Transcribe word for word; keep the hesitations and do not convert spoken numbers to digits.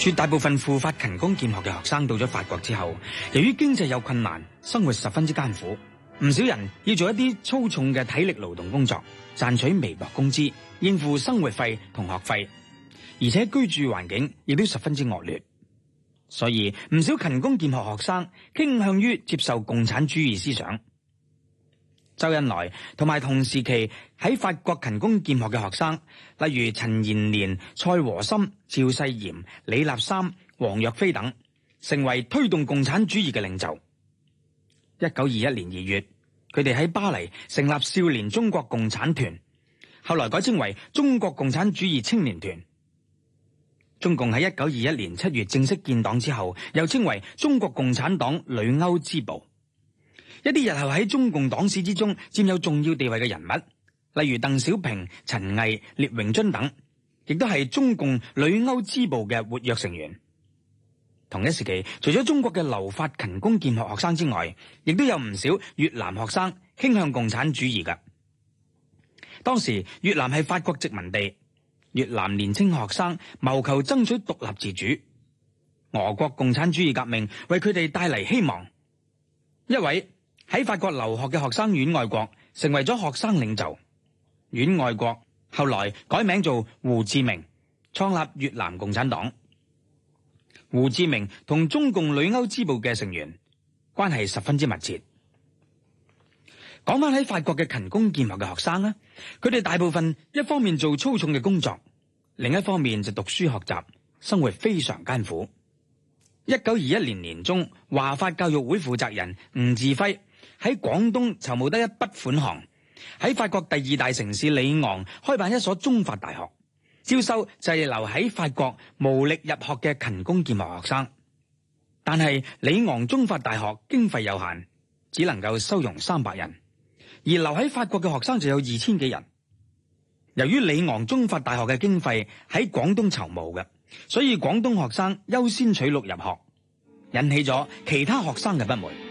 絕大部分赴法勤工儉學嘅學生到咗法國之後，由於經濟有困難，生活十分之艱苦，唔少人要做一啲粗重嘅體力勞動工作，賺取微薄工資，應付生活費同學費，而且居住環境亦都十分之惡劣。所以唔少勤工儉學學生傾向於接受共產主義思想。周恩來同埋同時期喺法國勤工儉學嘅學生，例如陳延年、蔡和森、趙世炎、李立三、黃若飛等，成為推動共產主義嘅領袖。一九二一年二月，佢哋喺巴黎成立少年中國共產團，後來改稱為中國共產主義青年團。中共喺一九二一年七月正式建黨之後，又稱為中國共產黨旅歐支部。一啲日後喺中共黨史之中佔有重要地位嘅人物，例如鄧小平、陳毅、聶榮臻等，亦都係中共旅歐支部嘅活躍成員。同一時期，除咗中國嘅留法勤工儉學學生之外，亦都有唔少越南學生傾向共產主義㗎。當時越南係法國殖民地，越南年輕學生謀求爭取獨立自主，俄國共產主義革命為佢哋帶嚟希望。一位喺法國留學嘅學生阮愛國成為咗學生領袖。阮愛國後來改名做胡志明，創立越南共產黨。胡志明同中共旅歐支部嘅成員關係十分之密切。講翻喺法國嘅勤工儉學嘅學生呢，佢哋大部分一方面做粗重嘅工作，另一方面就讀書學習，生活非常艱苦。一九二一年年中，華法教育會負責人吳志輝喺廣東籌募得一筆款項，喺法國第二大城市里昂開辦一所中法大學，招收滯留喺法國無力入學嘅勤工儉學學生。但係里昂中法大學經費有限，只能夠收容三百人，而留喺法國嘅學生就有二千幾人。由於里昂中法大學嘅經費喺廣東籌募嘅，所以廣東學生優先取錄入學，引起咗其他學生嘅不滿。